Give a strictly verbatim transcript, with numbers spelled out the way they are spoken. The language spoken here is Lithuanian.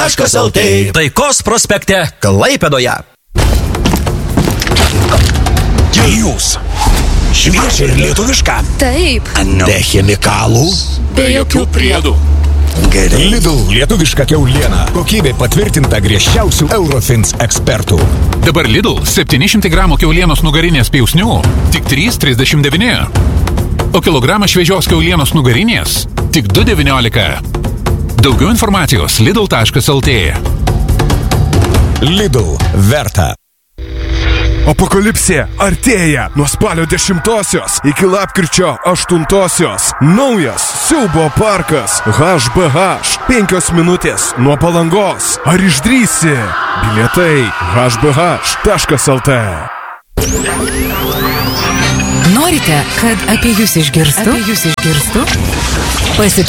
taškas el tė. Taikos prospekte Klaipėdoje. Jūs. Šviežia ir lietuviška. Taip. Be chemikalų. Be jokių priedų. Gerai. Lidl lietuviška kiauliena. Kokybė patvirtinta griežčiausių Eurofins ekspertų. Dabar Lidl septyni šimtai gramų kiaulienos nugarinės pjausnių tik trys trisdešimt devyni. O kilogramą šviežios kiaulienos nugarinės tik du devyniolika. Daugiau informacijos lidl taškas el tė. Lidl verta. Apokalipsė artėja nuo spalio dešimtosios iki lapkričio aštuntosios. Naujas siaubo parkas haš be haš. Penkios minutės nuo Palangos. Ar išdrįsi? Bilietai haš be haš taškas el tė. Norite, kad apie jūs išgirstų? Apie jūs išgirstų? Pasitikėkite.